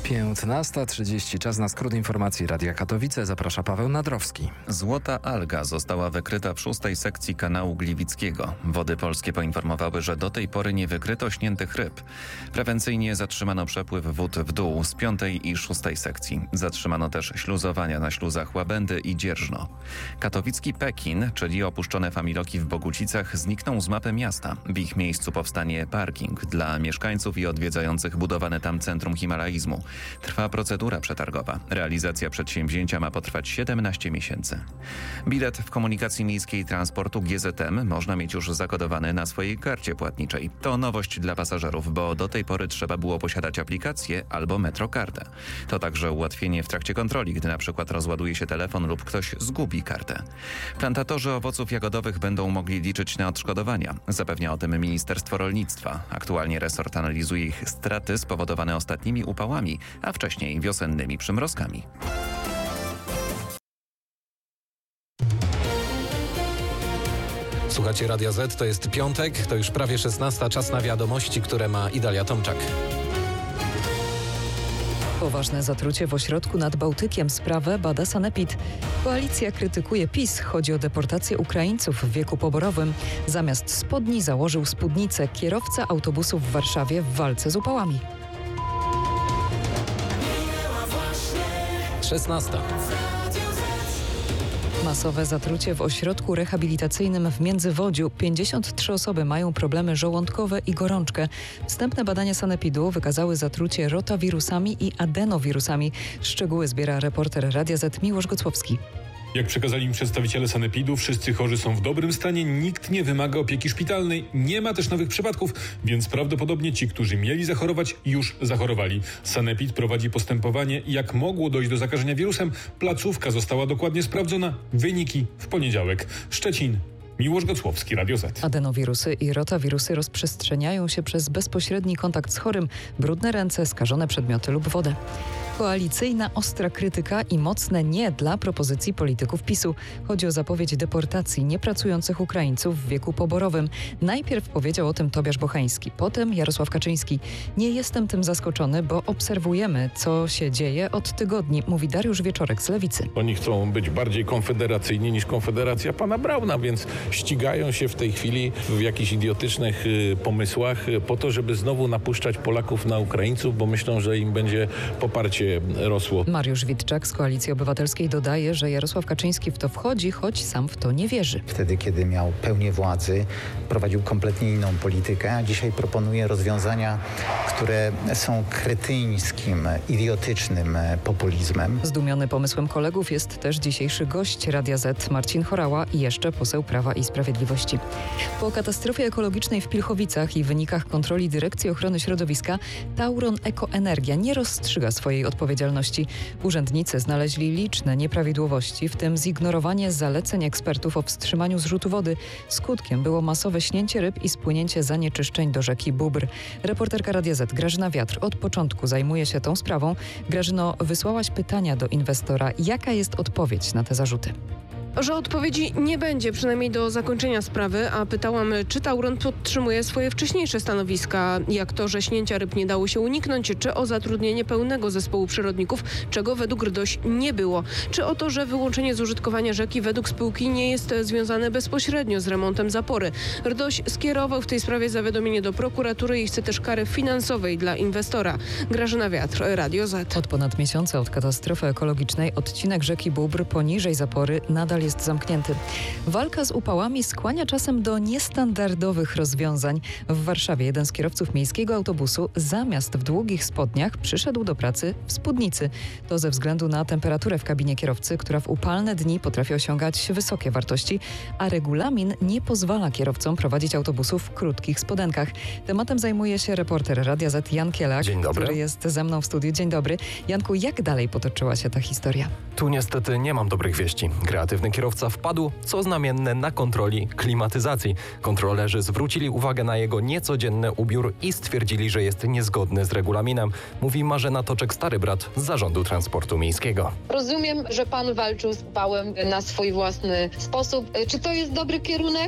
15:30. Czas na skrót informacji Radia Katowice. Zaprasza Paweł Nadrowski. Złota alga została wykryta w 6. sekcji kanału Gliwickiego. Wody polskie poinformowały, że do tej pory nie wykryto śniętych ryb. Prewencyjnie zatrzymano przepływ wód w dół z 5. i 6. sekcji. Zatrzymano też śluzowania na śluzach Łabędy i Dzierżno. Katowicki Pekin, czyli opuszczone familoki w Bogucicach, znikną z mapy miasta. W ich miejscu powstanie parking dla mieszkańców i odwiedzających budowane tam Centrum Himalaizmu. Trwa procedura przetargowa. Realizacja przedsięwzięcia ma potrwać 17 miesięcy. Bilet w komunikacji miejskiej transportu GZM można mieć już zakodowany na swojej karcie płatniczej. To nowość dla pasażerów, bo do tej pory trzeba było posiadać aplikację albo metrokartę. To także ułatwienie w trakcie kontroli, gdy na przykład rozładuje się telefon lub ktoś zgubi kartę. Plantatorzy owoców jagodowych będą mogli liczyć na odszkodowania. Zapewnia o tym Ministerstwo Rolnictwa. Aktualnie resort analizuje ich straty spowodowane ostatnimi upałami, a wcześniej wiosennymi przymrozkami. Słuchacie Radia Z, to jest piątek, to już prawie 16, czas na wiadomości, które ma Idalia Tomczak. Poważne zatrucie w ośrodku nad Bałtykiem. Sprawę bada Sanepid. Koalicja krytykuje PiS. Chodzi o deportację Ukraińców w wieku poborowym. Zamiast spodni założył spódnicę. Kierowca autobusu w Warszawie w walce z upałami. 16. Masowe zatrucie w ośrodku rehabilitacyjnym w Międzywodziu. 53 osoby mają problemy żołądkowe i gorączkę. Wstępne badania Sanepidu wykazały zatrucie rotawirusami i adenowirusami. Szczegóły zbiera reporter Radia Z Miłosz Gocłowski. Jak przekazali mi przedstawiciele Sanepidu, wszyscy chorzy są w dobrym stanie, nikt nie wymaga opieki szpitalnej, nie ma też nowych przypadków, więc prawdopodobnie ci, którzy mieli zachorować, już zachorowali. Sanepid prowadzi postępowanie, jak mogło dojść do zakażenia wirusem. Placówka została dokładnie sprawdzona. Wyniki w poniedziałek. Szczecin. Miłosz Gocłowski, Radio Z. Adenowirusy i rotawirusy rozprzestrzeniają się przez bezpośredni kontakt z chorym, brudne ręce, skażone przedmioty lub wodę. Koalicyjna ostra krytyka i mocne nie dla propozycji polityków PiS-u. Chodzi o zapowiedź deportacji niepracujących Ukraińców w wieku poborowym. Najpierw powiedział o tym Tobiasz Bocheński, potem Jarosław Kaczyński. Nie jestem tym zaskoczony, bo obserwujemy, co się dzieje od tygodni, mówi Dariusz Wieczorek z Lewicy. Oni chcą być bardziej konfederacyjni niż Konfederacja pana Brauna, więc ścigają się w tej chwili w jakichś idiotycznych pomysłach po to, żeby znowu napuszczać Polaków na Ukraińców, bo myślą, że im będzie poparcie rosło. Mariusz Witczak z Koalicji Obywatelskiej dodaje, że Jarosław Kaczyński w to wchodzi, choć sam w to nie wierzy. Wtedy, kiedy miał pełnię władzy, prowadził kompletnie inną politykę, a dzisiaj proponuje rozwiązania, które są kretyńskim, idiotycznym populizmem. Zdumiony pomysłem kolegów jest też dzisiejszy gość Radia Z Marcin Horała i jeszcze poseł Prawa i Sprawiedliwości. Po katastrofie ekologicznej w Pilchowicach i wynikach kontroli Dyrekcji Ochrony Środowiska Tauron Ekoenergia nie rozstrzyga swojej odpowiedzialności. Urzędnicy znaleźli liczne nieprawidłowości, w tym zignorowanie zaleceń ekspertów o wstrzymaniu zrzutu wody. Skutkiem było masowe śnięcie ryb i spłynięcie zanieczyszczeń do rzeki Bóbr. Reporterka Radia Z Grażyna Wiatr od początku zajmuje się tą sprawą. Grażyno, wysłałaś pytania do inwestora. Jaka jest odpowiedź na te zarzuty? Że odpowiedzi nie będzie, przynajmniej do zakończenia sprawy, a pytałam, czy Tauron podtrzymuje swoje wcześniejsze stanowiska, jak to, że śnięcia ryb nie dało się uniknąć, czy o zatrudnienie pełnego zespołu przyrodników, czego według RDOŚ nie było, czy o to, że wyłączenie z użytkowania rzeki według spółki nie jest związane bezpośrednio z remontem zapory. RDOŚ skierował w tej sprawie zawiadomienie do prokuratury i chce też kary finansowej dla inwestora. Grażyna Wiatr, Radio Z. Od ponad miesiąca od katastrofy ekologicznej odcinek rzeki Bóbr poniżej zapory nadal jest zamknięty. Walka z upałami skłania czasem do niestandardowych rozwiązań. W Warszawie jeden z kierowców miejskiego autobusu zamiast w długich spodniach przyszedł do pracy w spódnicy. To ze względu na temperaturę w kabinie kierowcy, która w upalne dni potrafi osiągać wysokie wartości, a regulamin nie pozwala kierowcom prowadzić autobusów w krótkich spodenkach. Tematem zajmuje się reporter Radia Z Jan Kielak, Dzień dobry. który jest ze mną w studiu. Dzień dobry. Janku, jak dalej potoczyła się ta historia? Tu niestety nie mam dobrych wieści. Kreatywny kierowca wpadł, co znamienne, na kontroli klimatyzacji. Kontrolerzy zwrócili uwagę na jego niecodzienny ubiór i stwierdzili, że jest niezgodny z regulaminem, mówi Marzena Toczek-Stary brat z Zarządu Transportu Miejskiego. Rozumiem, że pan walczył z upałem na swój własny sposób. Czy to jest dobry kierunek?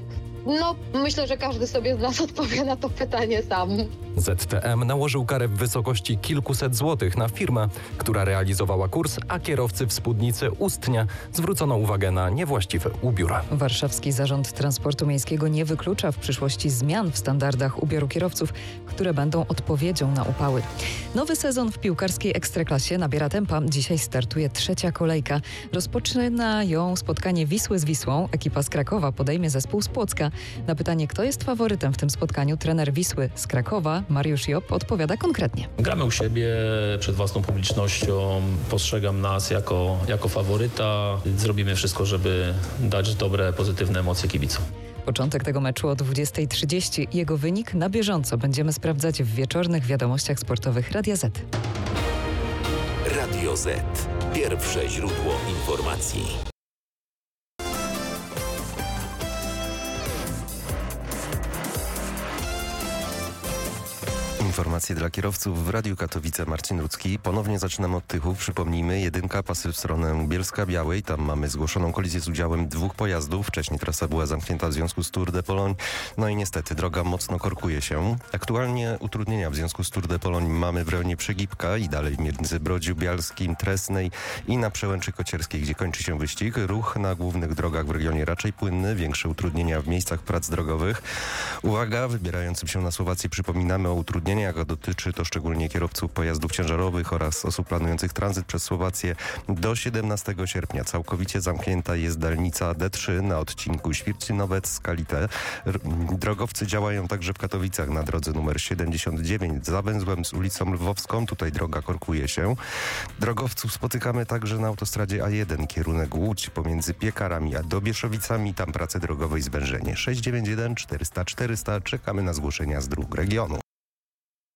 No, myślę, że każdy sobie z nas odpowie na to pytanie sam. ZTM nałożył karę w wysokości kilkuset złotych na firmę, która realizowała kurs, a kierowcy w spódnicy Ustnia zwrócono uwagę na niewłaściwy ubiór. Warszawski Zarząd Transportu Miejskiego nie wyklucza w przyszłości zmian w standardach ubioru kierowców, które będą odpowiedzią na upały. Nowy sezon w piłkarskiej Ekstraklasie nabiera tempa. Dzisiaj startuje 3. kolejka. Rozpoczyna ją spotkanie Wisły z Wisłą. Ekipa z Krakowa podejmie zespół z Płocka. Na pytanie, kto jest faworytem w tym spotkaniu, trener Wisły z Krakowa, Mariusz Job, odpowiada konkretnie. Gramy u siebie, przed własną publicznością. Postrzegam nas jako faworyta. Zrobimy wszystko, żeby dać dobre, pozytywne emocje kibicom. Początek tego meczu o 20:30. Jego wynik na bieżąco będziemy sprawdzać w wieczornych wiadomościach sportowych Radia Z. Radio Z. Pierwsze źródło informacji. Informacje dla kierowców w Radiu Katowice. Marcin Rudzki. Ponownie zaczynam od Tychów. Przypomnijmy, 1 pasy w stronę Bielska-Białej. Tam mamy zgłoszoną kolizję z udziałem 2 pojazdów. Wcześniej trasa była zamknięta w związku z Tour de Pologne. No i niestety droga mocno korkuje się. Aktualnie utrudnienia w związku z Tour de Pologne mamy w rejonie Przegipka i dalej między Brodziu Bialskim, Tresnej i na Przełęczy Kocierskiej, gdzie kończy się wyścig. Ruch na głównych drogach w regionie raczej płynny. Większe utrudnienia w miejscach prac drogowych. Uwaga, wybierającym się na Słowację przypominamy o utrudnieniach, a dotyczy to szczególnie kierowców pojazdów ciężarowych oraz osób planujących tranzyt przez Słowację. Do 17 sierpnia całkowicie zamknięta jest dalnica D3 na odcinku Świerczynowiec-Skalite. Drogowcy działają także w Katowicach na drodze numer 79 za węzłem z ulicą Lwowską. Tutaj droga korkuje się. Drogowców spotykamy także na autostradzie A1 kierunek Łódź pomiędzy Piekarami a Dobieszowicami. Tam prace drogowe i zwężenie. 691 400 400. Czekamy na zgłoszenia z dróg regionu.